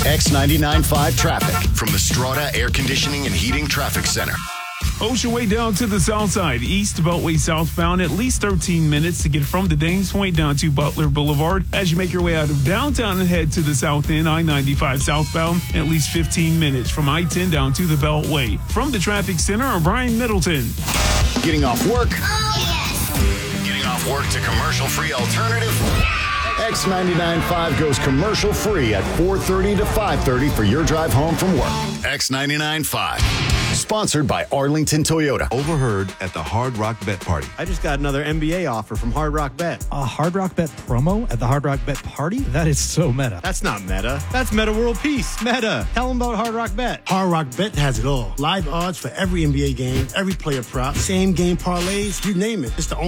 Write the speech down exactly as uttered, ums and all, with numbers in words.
X ninety-nine point five traffic from the Strata Air Conditioning and Heating Traffic Center. Ocean Way down to the south side, East Beltway southbound, at least thirteen minutes to get from the Danes Point down to Butler Boulevard. As you make your way out of downtown and head to the south end, I ninety-five southbound, at least fifteen minutes from I ten down to the Beltway. From the traffic center, I'm Brian Middleton. Getting off work? Oh, yes. Getting off work to commercial-free alternative? X ninety-nine point five goes commercial-free at four thirty to five thirty for your drive home from work. X ninety-nine point five. Sponsored by Arlington Toyota. Overheard at the Hard Rock Bet Party. I just got another N B A offer from Hard Rock Bet. A Hard Rock Bet promo at the Hard Rock Bet Party? That is so meta. That's not meta. That's Meta World Peace. Meta. Tell them about Hard Rock Bet. Hard Rock Bet has it all. Live odds for every N B A game, every player prop, same game parlays, you name it. It's the only